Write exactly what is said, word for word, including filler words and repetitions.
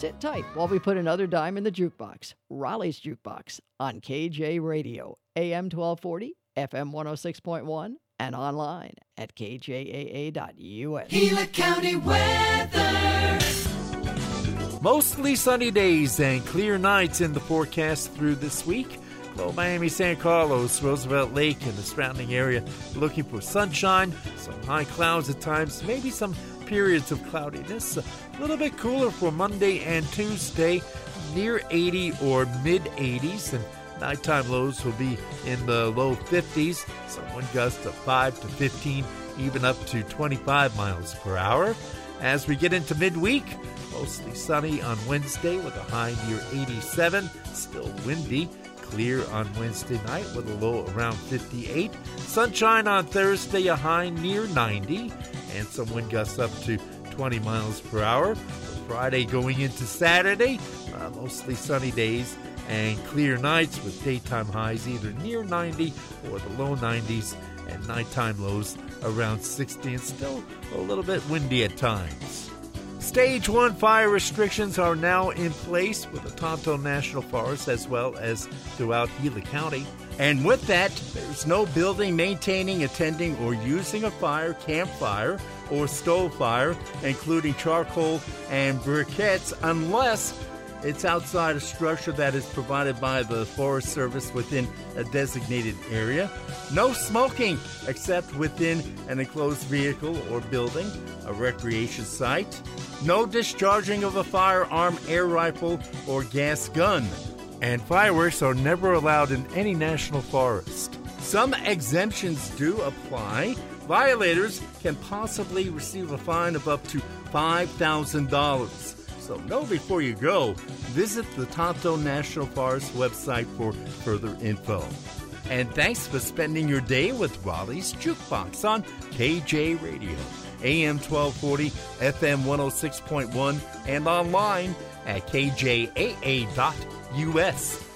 Sit tight while we put another dime in the jukebox. Raleigh's Jukebox on K J Radio, A M twelve forty, F M one oh six point one, and online at K J A A dot U S. Gila County weather. Mostly sunny days and clear nights in the forecast through this week. Low Miami, San Carlos, Roosevelt Lake, and the surrounding area looking for sunshine, some high clouds at times, maybe some periods of cloudiness. A little bit cooler for Monday and Tuesday, near eighty or mid eighties, and nighttime lows will be in the low fifties, some wind gusts of five to fifteen, even up to twenty-five miles per hour. As we get into midweek, mostly sunny on Wednesday with a high near eighty-seven, still windy. Clear on Wednesday night with a low around fifty-eight. Sunshine on Thursday, a high near ninety, and some wind gusts up to twenty miles per hour. For Friday going into Saturday, uh, mostly sunny days and clear nights with daytime highs either near ninety or the low nineties, and nighttime lows around sixty, and still a little bit windy at times. Stage one fire restrictions are now in place with the Tonto National Forest as well as throughout Gila County. And with that, there's no building, maintaining, attending, or using a fire, campfire, or stove fire, including charcoal and briquettes, unless it's outside a structure that is provided by the Forest Service within a designated area. No smoking except within an enclosed vehicle or building, a recreation site. No discharging of a firearm, air rifle, or gas gun. And fireworks are never allowed in any national forest. Some exemptions do apply. Violators can possibly receive a fine of up to five thousand dollars. So know before you go. Visit the Tonto National Forest website for further info. And thanks for spending your day with Raleigh's Jukebox on K J Radio, A M twelve forty, F M one oh six point one, and online at K J A A dot U S.